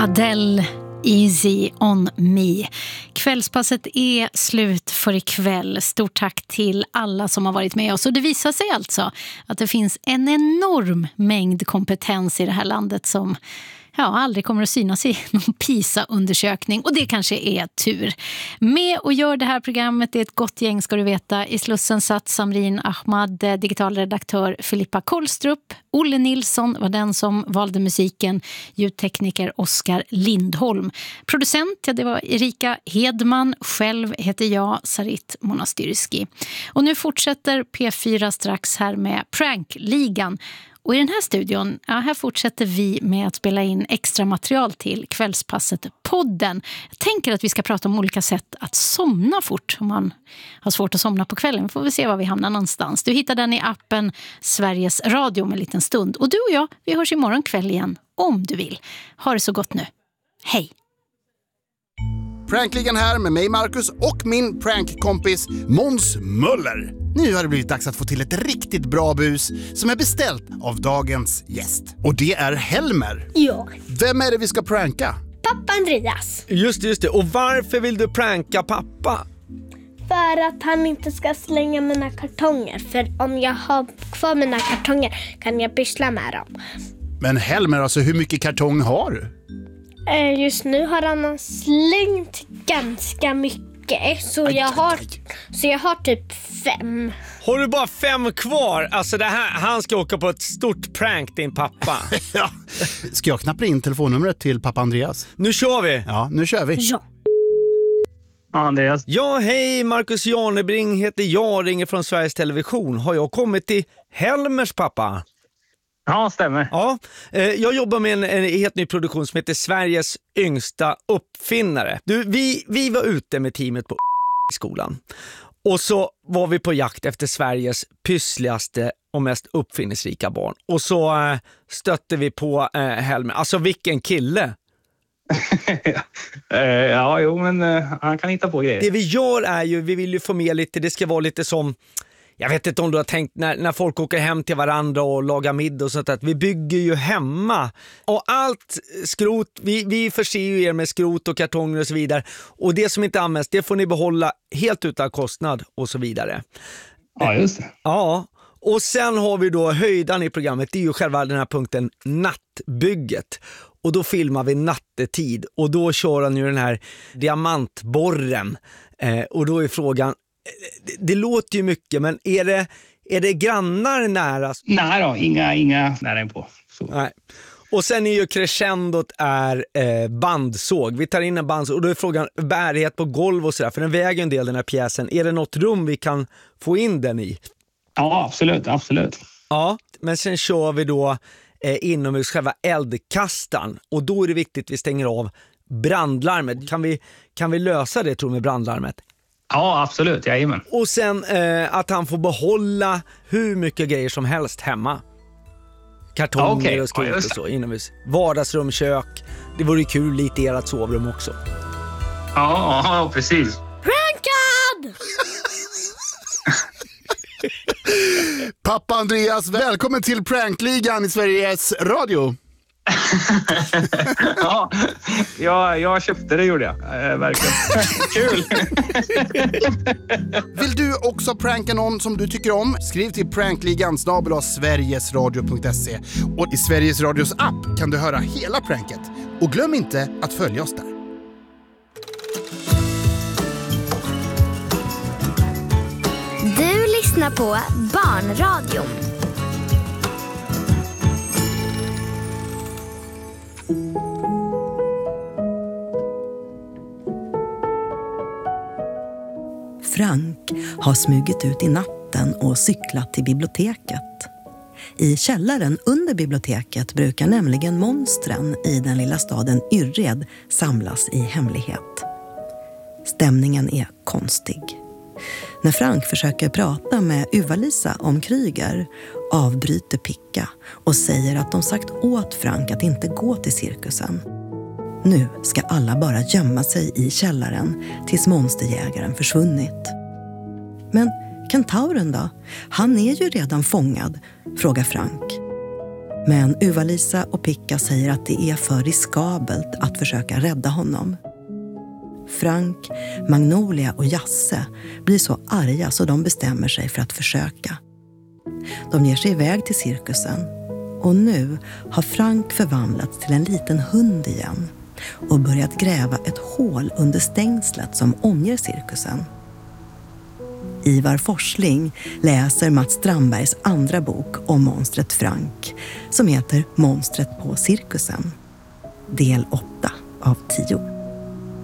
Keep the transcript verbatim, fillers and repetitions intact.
Adele, Easy on me. Kvällspasset är slut för ikväll. Stort tack till alla som har varit med oss. Och det visar sig alltså att det finns en enorm mängd kompetens i det här landet som ja, aldrig kommer att synas i någon PISA-undersökning. Och det kanske är tur. Med och gör det här programmet, det är ett gott gäng ska du veta. I Slussen satt Samrin Ahmad, digitalredaktör Filippa Kollstrup. Olle Nilsson var den som valde musiken. Ljudtekniker Oskar Lindholm. Producent, ja, det var Erika Hedman. Själv heter jag Sarit Monastyrski. Och nu fortsätter P fyra strax här med Prankligan. Och i den här studion, ja, här fortsätter vi med att spela in extra material till Kvällspasset-podden. Jag tänker att vi ska prata om olika sätt att somna fort om man har svårt att somna på kvällen. Vi får väl se var vi hamnar någonstans. Du hittar den i appen Sveriges Radio om en liten stund. Och du och jag, vi hörs imorgon kväll igen om du vill. Ha det så gott nu. Hej! Prankligan här med mig Marcus och min prankkompis Måns Möller. Nu har det blivit dags att få till ett riktigt bra bus som är beställt av dagens gäst. Och det är Helmer. Ja. Vem är det vi ska pranka? Pappa Andreas. Just det, just det. Och varför vill du pranka pappa? För att han inte ska slänga mina kartonger. För om jag har kvar mina kartonger kan jag pyssla med dem. Men Helmer, alltså hur mycket kartong har du? Just nu har han slängt ganska mycket. Så, aj, jag, har, aj, aj. så jag har typ fem. Har du bara fem kvar? Alltså det här, han ska åka på ett stort prank, din pappa. Ja. Ska jag knappa in telefonnumret till pappa Andreas? Nu kör vi. Ja, nu kör vi. Ja. Ja, Andreas. Ja, hej, Marcus Janebring heter jag, ringer från Sveriges Television. Har jag kommit till Helmers pappa? Ja, stämmer. Ja, eh, jag jobbar med en, en helt ny produktion som heter Sveriges yngsta uppfinnare. Du, vi, vi var ute med teamet på skolan. Och så var vi på jakt efter Sveriges pyssligaste och mest uppfinningsrika barn. Och så eh, stötte vi på eh, Helmer. Alltså vilken kille! uh, ja, jo, men uh, han kan hitta på grejer. Det vi gör är ju, vi vill ju få med lite, det ska vara lite som... Jag vet inte om du har tänkt när, när folk åker hem till varandra och lagar middag och sånt att vi bygger ju hemma. Och allt skrot, vi, vi förser ju er med skrot och kartonger och så vidare. Och det som inte används, det får ni behålla helt utan kostnad och så vidare. Ja, just det. Ja, och sen har vi då höjdan i programmet, det är ju själva den här punkten nattbygget. Och då filmar vi nattetid och då kör han ju den här diamantborren. Eh, och då är frågan, Det, det låter ju mycket, men är det, är det grannar nära? Nej då, inga, inga nära på. Så. Nej. Och sen är ju crescendot är eh, bandsåg. Vi tar in en bandsåg och då är frågan bärighet på golv och sådär. För den väger en del den här pjäsen. Är det något rum vi kan få in den i? Ja, absolut, absolut. Ja, men sen kör vi då eh, inomhus själva eldkastan. Och då är det viktigt att vi stänger av brandlarmet. Kan vi, kan vi lösa det tror du med brandlarmet? Ja, absolut. Jajamän. Och sen eh, att han får behålla hur mycket grejer som helst hemma. Kartonger ja, okay. och skrot ja, och så inomhus. Vardagsrum, kök. Det vore ju kul lite i ert sovrum också. Ja, ja precis. Prankad! Pappa Andreas, välkommen till Prankligan i Sveriges Radio. Ja, jag, jag köpte det, gjorde jag. Eh, verkligen. Kul! Vill du också pranka någon som du tycker om? Skriv till prankligan snabel-a sverigesradio punkt se. Och i Sveriges Radios app kan du höra hela pranket. Och glöm inte att följa oss där. Du lyssnar på Barnradion. Frank har smugit ut i natten och cyklat till biblioteket. I källaren under biblioteket brukar nämligen monstren i den lilla staden Yrred samlas i hemlighet. Stämningen är konstig. När Frank försöker prata med Uva-Lisa om Kryger avbryter Picka och säger att de sagt åt Frank att inte gå till cirkusen. Nu ska alla bara gömma sig i källaren tills monsterjägaren försvunnit. Men kentauren då? Han är ju redan fångad, frågar Frank. Men Uva-Lisa och Picka säger att det är för riskabelt att försöka rädda honom. Frank, Magnolia och Jasse blir så arga så de bestämmer sig för att försöka. De ger sig iväg till cirkusen och nu har Frank förvandlats till en liten hund igen och börjat gräva ett hål under stängslet som omger cirkusen. Ivar Forsling läser Mats Strandbergs andra bok om monstret Frank som heter Monstret på cirkusen. Del åtta av tio.